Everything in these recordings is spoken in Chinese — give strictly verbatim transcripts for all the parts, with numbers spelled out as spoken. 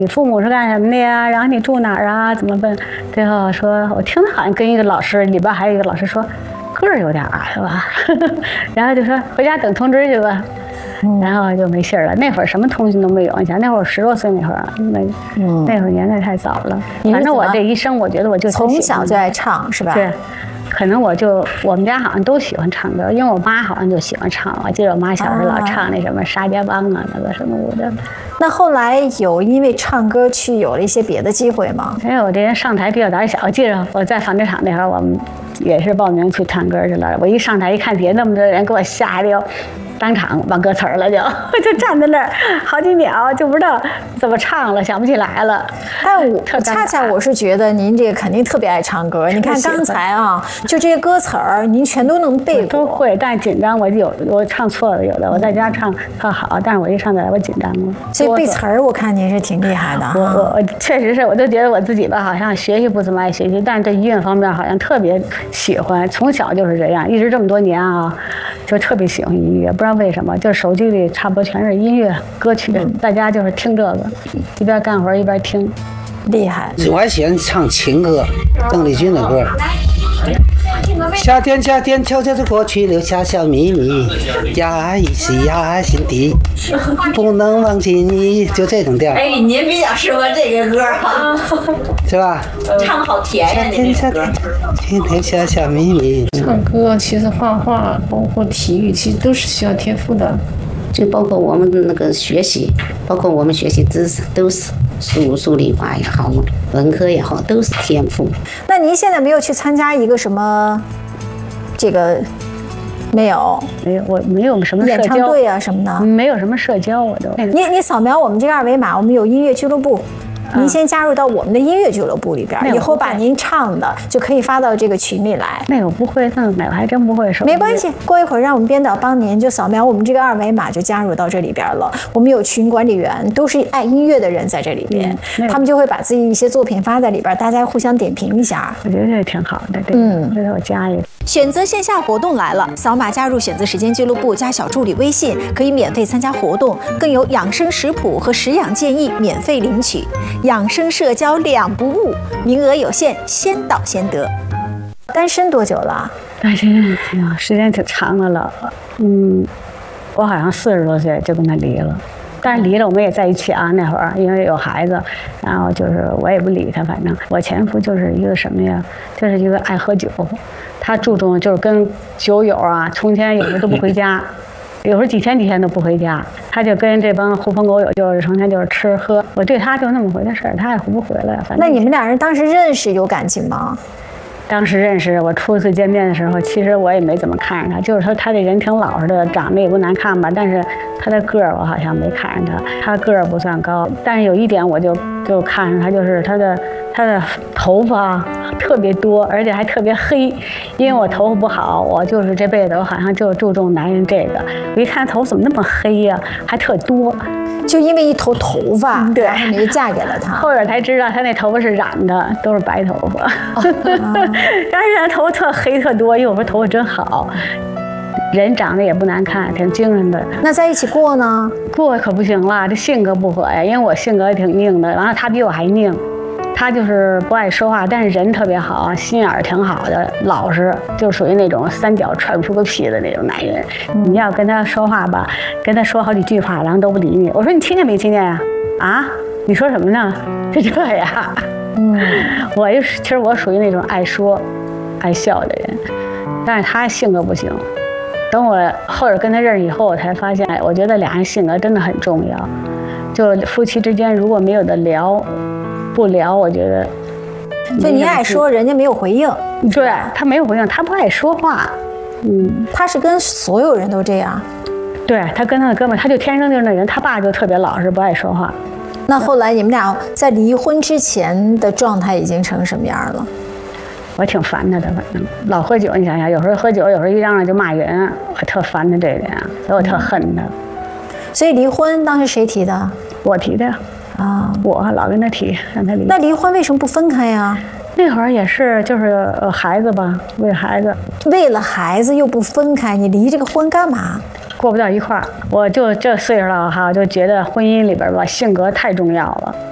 你父母是干什么的呀？然后你住哪儿啊？怎么问？最后说，我听好像跟一个老师，里边还有一个老师说，个儿有点矮吧，然后就说回家等通知去吧。然后就没信儿了。那会儿什么通讯都没有，你想那会儿十多岁那会儿，那、嗯、那会儿年代太早了。反正我这一生，我觉得我就从小就爱唱，是吧？ 对，可能我就我们家好像都喜欢唱歌，因为我妈好像就喜欢唱。我记得我妈小时候老唱那什么沙家浜啊，那个什么舞的。 那后来有因为唱歌去有了一些别的机会吗？ 因为我这人上台比较胆小，我记着我在纺织厂那会儿，我们也是报名去唱歌去了。我一上台一看底下那么多人，给我吓得当场忘歌词儿了就，就站在那儿好几秒就不知道怎么唱了，想不起来了。 但我恰恰我是觉得您这个肯定特别爱唱歌。你看刚才啊，就这些歌词儿，您全都能背过。 都会，但紧张我有我唱错了有的，我在家唱特好，但是我一上台我紧张了。 所以背词儿我看您是挺厉害的。 我我我确实是，我就觉得我自己吧，好像学习不怎么爱学习，但是对音乐方面好像特别喜欢，从小就是这样，一直这么多年啊，就特别喜欢音乐，不知道为什么，就是手机里差不多全是音乐歌曲，在家就是听这个，一边干活一边听， 厉害。 我还喜欢唱情歌，邓丽君的歌。夏天夏天悄悄地过去，留下小秘密，压抑是压心底，不能忘记你，就这种调。 哎，您比较适合这个歌哈， 是吧？ 唱好甜呀，您这歌。 留下小秘密。 唱歌其实画画包括体育，其实都是需要天赋的。 就包括我们那个学习，包括我们学习知识，都是数数理化也好，文科也好，都是天赋。 那您现在没有去参加一个什么这个？没有， 没有，我没有什么社交演唱队啊什么的， 没有什么社交，我都。 你你扫描我们这个二维码，我们有音乐俱乐部。您先加入到我们的音乐俱乐部里边，以后把您唱的就可以发到这个群里来。 那个不会，那个我还真不会说。 没关系，过一会儿让我们编导帮您，就扫描我们这个二维码就加入到这里边了。我们有群管理员，都是爱音乐的人在这里边，嗯、他们就会把自己一些作品发在里边，大家互相点评一下。 我觉得这挺好的，这个、嗯，回头我加一个。 选择线下活动来了，扫码加入选择时间俱乐部，加小助理微信，可以免费参加活动，更有养生食谱和食养建议免费领取，养生社交两不误，名额有限，先到先得。单身多久了？ 单身哎呀，时间挺长的了。嗯，我好像四十多岁就跟他离了，但是离了我们也在一起啊。那会儿因为有孩子，然后就是我也不理他，反正我前夫就是一个什么呀，就是一个爱喝酒，他注重就是跟酒友啊，从前有时候都不回家。有时候几天几天都不回家，他就跟这帮狐朋狗友就是成天就是吃喝。我对他就那么回的事儿，他也不回来。反正那你们俩人当时认识有感情吗？ 当时认识，我初次见面的时候，其实我也没怎么看上他，就是说他这人挺老实的，长得也不难看吧，但是他的个儿我好像没看上他，他个儿不算高，但是有一点我就就看上他，就是他的他的头发特别多，而且还特别黑，因为我头发不好，我就是这辈子我好像就注重男人这个，我一看头怎么那么黑呀、啊，还特多。 就因为一头头发，对，然后你就嫁给了他。 后边才知道他那头发是染的，都是白头发。哦、但是他头发特黑特多，因为我说头发真好，人长得也不难看，挺精神的。 那在一起过呢？ 过可不行了，这性格不合呀，因为我性格也挺拧的，然后他比我还拧。他就是不爱说话，但是人特别好，心眼儿挺好的，老实，就属于那种三脚踹不出个屁的那种男人。嗯、你要跟他说话吧，跟他说好几句话，然后都不理你。我说你听见没听见呀？啊，你说什么呢？就这样。嗯，我就是，其实我属于那种爱说、爱笑的人，但是他性格不行。等我后边跟他认识以后，我才发现，我觉得俩人性格真的很重要。就夫妻之间如果没有的聊。不聊，我觉得， 就你爱说，人家没有回应。 对，他没有回应，他不爱说话。 嗯，他是跟所有人都这样。 对，他跟他的哥们，他就天生就是那人。他爸就特别老实，不爱说话。 那后来你们俩在离婚之前的状态已经成什么样了？ 我挺烦他的，反正老喝酒。你想想，有时候喝酒，有时候一嚷嚷就骂人，我特烦他这点，所以我特恨他。嗯、 所以离婚当时谁提的？ 我提的。啊，我老跟他提，让他离。 那离婚为什么不分开呀？ 那会儿也是，就是呃孩子吧，为孩子， 为了孩子又不分开，你离这个婚干嘛？ 过不到一块儿。我就这岁数了哈，就觉得婚姻里边吧，性格太重要了。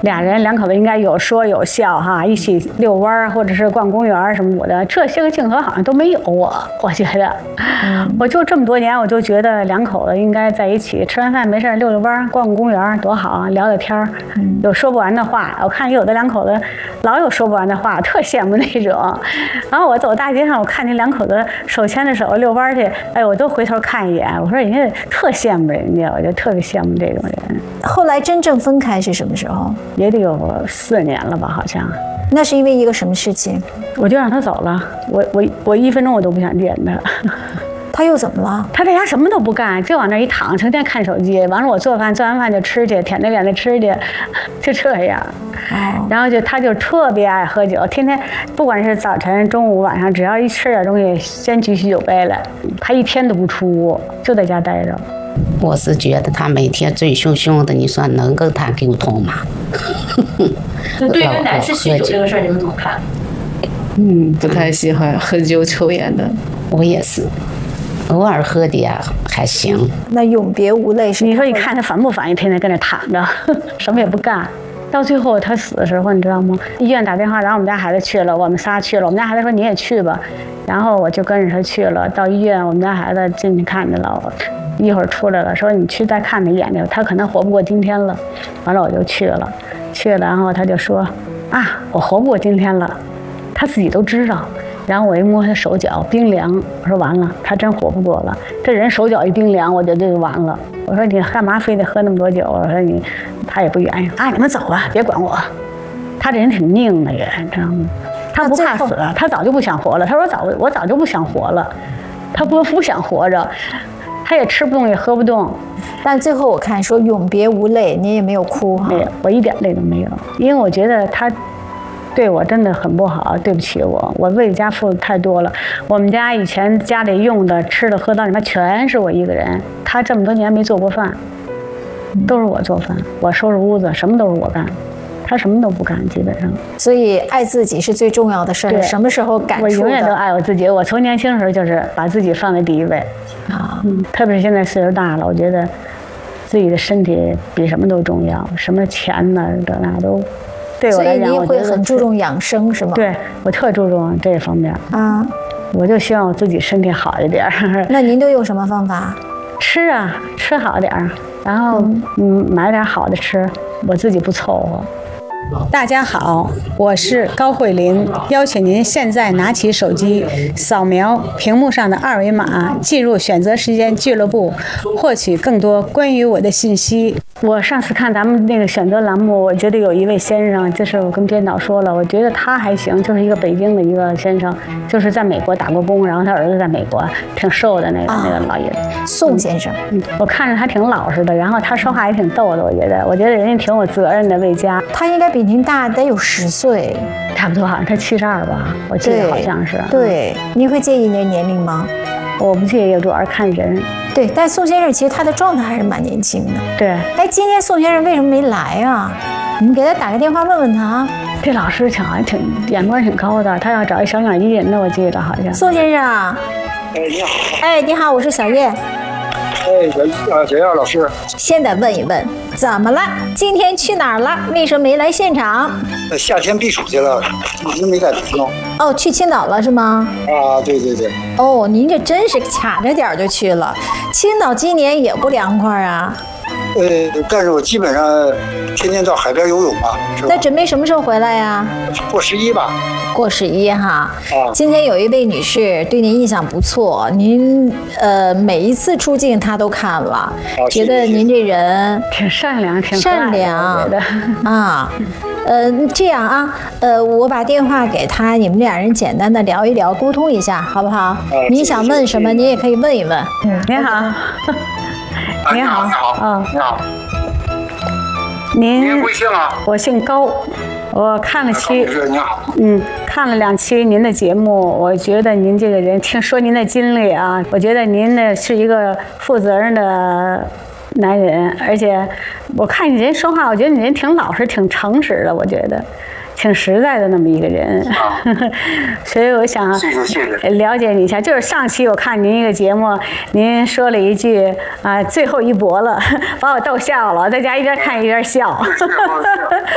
俩人两口子应该有说有笑哈，一起遛弯儿或者是逛公园什么的，这些个镜头好像都没有我，我觉得，嗯、我就这么多年，我就觉得两口子应该在一起，吃完饭没事遛遛弯儿，逛逛公园多好啊，聊聊天儿，有说不完的话。我看有的两口子老有说不完的话，特羡慕那种。然后我走大街上，我看见两口子手牵着手遛弯儿去，哎，我都回头看一眼，我说人家特羡慕人家，我就特别羡慕这种人。 后来真正分开是什么时候？ 也得有四年了吧，好像。 那是因为一个什么事情？ 我就让他走了，我我我一分钟我都不想见他。 他又怎么了？ 他在家什么都不干，就往那一躺，成天看手机。完了，我做饭，做完饭就吃去，舔着脸的吃去，就这样。哦。然后就他就特别爱喝酒，天天不管是早晨、中午、晚上，只要一吃点东西，先举起酒杯来。他一天都不出屋，就在家待着。 我是觉得他每天醉醺醺的，你说能跟他沟通吗？ 那对于男士酗酒这个事儿，你们怎么看？ 嗯，不太喜欢喝酒抽烟的。 我也是，偶尔喝点还行。 那永别无泪是？ 你说你看他烦不烦？一天天跟那躺着，什么也不干。到最后他死的时候，你知道吗？医院打电话，然后我们家孩子去了，我们仨去了。我们家孩子说你也去吧，然后我就跟着他去了。到医院，我们家孩子进去看着了，一会儿出来了，说你去再看他一眼去，他可能活不过今天了。完了我就去了，去了，然后他就说啊，我活不过今天了，他自己都知道。然后我一摸他手脚冰凉，我说完了，他真活不过了。这人手脚一冰凉，我觉得就完了。我说你干嘛非得喝那么多酒？我说你，他也不愿意啊，你们走吧，别管我。他这人挺拧的也，你知道吗？他不怕死，他早就不想活了。他说早我早就不想活了，他不不想活着，他也吃不动也喝不动。 但最后我看说永别无泪，你也没有哭哈？ 没有，我一点泪都没有，因为我觉得他对我真的很不好，对不起我，我为家付的太多了。我们家以前家里用的、吃的、喝的里面全是我一个人，他这么多年没做过饭，都是我做饭，我收拾屋子，什么都是我干，他什么都不干，基本上。 所以爱自己是最重要的事儿。什么时候感触的？ 我永远都爱我自己。我从年轻的时候就是把自己放在第一位啊，嗯，特别是现在岁数大了，我觉得自己的身体比什么都重要，什么钱呢，这那都。对我来讲， 所以你会很注重养生是吗？ 对，我特注重这方面啊，我就希望我自己身体好一点。 那您都用什么方法？ 吃啊，吃好点儿，然后嗯，买点好的吃，我自己不凑合。 大家好，我是高慧林，邀请您现在拿起手机，扫描屏幕上的二维码，进入选择时间俱乐部，获取更多关于我的信息。 我上次看咱们那个选择栏目，我觉得有一位先生，就是我跟编导说了，我觉得他还行，就是一个北京的一个先生，就是在美国打过工，然后他儿子在美国，挺瘦的那个、啊、那个老爷子， 宋先生。 嗯，我看着他挺老实的，然后他说话也挺逗的，我觉得，我觉得人家挺有责任的，为家。 他应该比您大得有十岁， 差不多，好像他七十二吧，我记得好像是。 对，您会介意那年龄吗？ 我不介意，主要是看人。 对，但宋先生其实他的状态还是蛮年轻的。 对。 哎，今天宋先生为什么没来啊？你们给他打个电话问问他。 这老师挺好，挺眼光挺高的，他要找一小鸟依人的，我记得好像。 宋先生。 哎，你好。 哎，你好，我是小燕。 哎，小小燕老师。 先得问一问，怎么了？今天去哪儿了？为什么没来现场？ 夏天避暑去了，一直没在北京。 哦，去青岛了是吗？ 啊，对对对。 哦，您这真是卡着点就去了。青岛今年也不凉快啊。 呃，但是我基本上天天到海边游泳嘛，是吧？ 那准备什么时候回来呀？ 过十一吧。 过十一哈。 啊。 今天有一位女士对您印象不错，您呃每一次出镜她都看了，啊、觉得您这人挺善良，挺善良的啊。呃，这样啊，呃，我把电话给她，你们两人简单的聊一聊，沟通一下，好不好？啊、您想问什么，您也可以问一问。 嗯，您好。 你好，你好， 啊， 你好， 您您贵姓啊？ 我姓高，我看了期， 你好， 嗯，看了两期您的节目，我觉得您这个人，听说您的经历啊，我觉得您呢是一个负责任的男人，而且我看你人说话，我觉得你人挺老实、挺诚实的，我觉得。挺实在的那么一个人，啊、所以我想了解你一下。就是上期我看您一个节目，您说了一句啊，最后一搏了，把我逗笑了，在家一边看一边笑。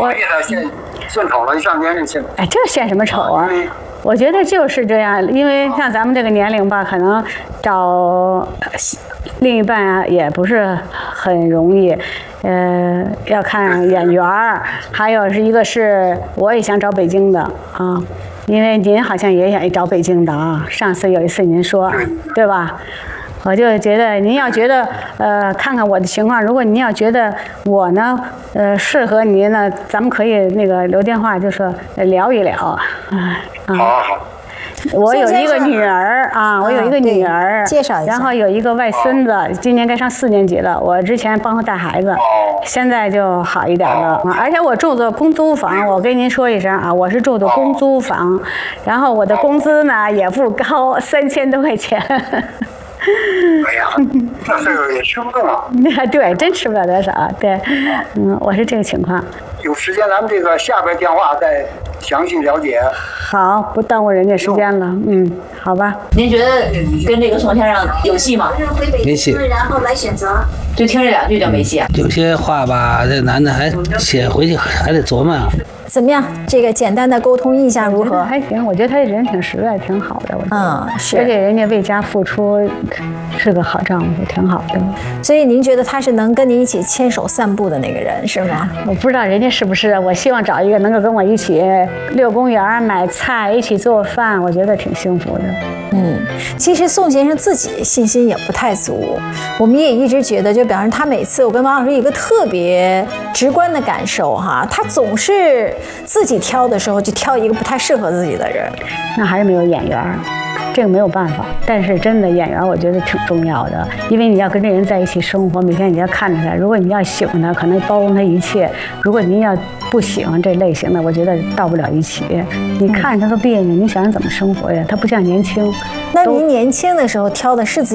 我给他献献丑了，一上年龄献。 哎，这献什么丑啊？我觉得就是这样，因为像咱们这个年龄吧，可能找另一半啊也不是很容易。呃，要看眼缘儿，还有是一个是我也想找北京的啊，因为您好像也想找北京的啊。上次有一次您说，对吧？我就觉得您要觉得呃，看看我的情况，如果您要觉得我呢呃适合您呢，咱们可以那个留电话，就说聊一聊啊啊。 好好。 我有一个女儿啊，我有一个女儿， 介绍一下。 然后有一个外孙子，今年该上四年级了。我之前帮他带孩子，现在就好一点了。而且我住的公租房，我跟您说一声啊，我是住的公租房，然后我的工资呢也不高，三千多块钱。 哎呀，这岁数也吃不动啊。 对，真吃不了多少。对，嗯，我是这个情况。 有时间咱们这个下边电话再详细了解。 好，不耽误人家时间了。嗯，好吧。 您觉得跟这个宋先生有戏吗？ 没戏。 然后来选择，就听这两句就没戏。 有些话吧，这男的还写回去还得琢磨。 怎么样？这个简单的沟通印象如何？ 还行，我觉得他人挺实在，挺好的。我嗯，是。 而且人家为家付出，是个好丈夫，挺好的。 所以您觉得他是能跟您一起牵手散步的那个人是吗？ 我不知道人家是不是，我希望找一个能够跟我一起遛公园、买菜、一起做饭，我觉得挺幸福的。 嗯，其实宋先生自己信心也不太足，我们也一直觉得，就比方说他每次，我跟王老师有一个特别直观的感受哈，他总是自己挑的时候就挑一个不太适合自己的人， 那还是没有眼缘，这个没有办法。但是真的眼缘，我觉得挺重要的，因为你要跟这人在一起生活，每天你要看着他，如果你要喜欢他，可能包容他一切；如果您要不喜欢这类型的，我觉得到不了一起。你看着他都别扭，你想想怎么生活呀？他不像年轻。 那您年轻的时候挑的是自己